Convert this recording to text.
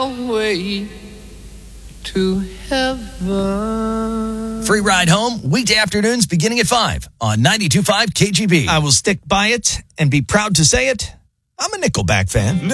way to heaven. Free ride home, weekday afternoons beginning at 5 on 92.5 KGB. I will stick by it and be proud to say it. I'm a Nickelback fan.